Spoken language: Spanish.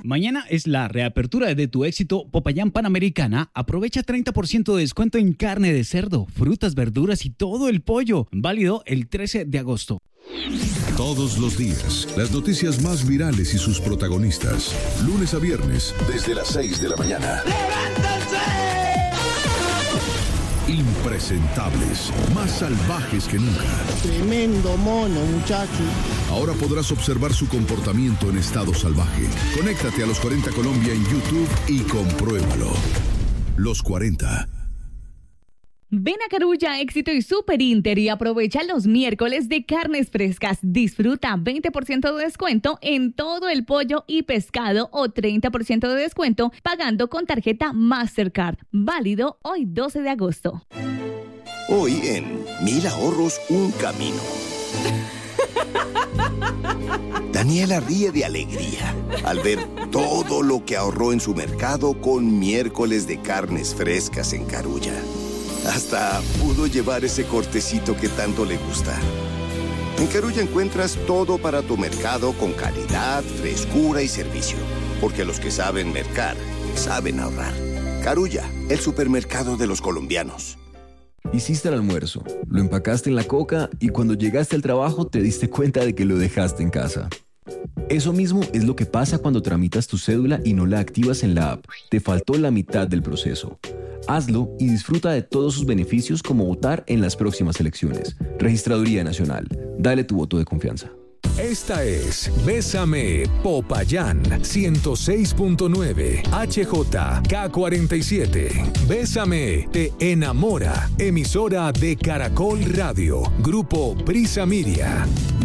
Mañana es la reapertura de tu éxito Popayán Panamericana. Aprovecha 30% de descuento en carne de cerdo, frutas, verduras y todo el pollo. Válido el 13 de agosto. Todos los días, las noticias más virales y sus protagonistas. Lunes a viernes, desde las 6 de la mañana. ¡Levántense! Impresentables, más salvajes que nunca. Tremendo mono, muchacho. Ahora podrás observar su comportamiento en estado salvaje. Conéctate a Los 40 Colombia en YouTube y compruébalo. Los 40. Ven a Carulla, Éxito y Super Inter y aprovecha los miércoles de carnes frescas. Disfruta 20% de descuento en todo el pollo y pescado o 30% de descuento pagando con tarjeta Mastercard. Válido hoy 12 de agosto. Hoy en 1000 ahorros, un camino. Daniela ríe de alegría al ver todo lo que ahorró en su mercado con miércoles de carnes frescas en Carulla. Hasta pudo llevar ese cortecito que tanto le gusta. En Carulla encuentras todo para tu mercado con calidad, frescura y servicio. Porque los que saben mercar, saben ahorrar. Carulla, el supermercado de los colombianos. Hiciste el almuerzo, lo empacaste en la coca y cuando llegaste al trabajo te diste cuenta de que lo dejaste en casa. Eso mismo es lo que pasa cuando tramitas tu cédula y no la activas en la app. Te faltó la mitad del proceso. Hazlo y disfruta de todos sus beneficios como votar en las próximas elecciones. Registraduría Nacional. Dale tu voto de confianza. Esta es Bésame Popayán 106.9 HJK47. Bésame te enamora. Emisora de Caracol Radio. Grupo Prisa Miria.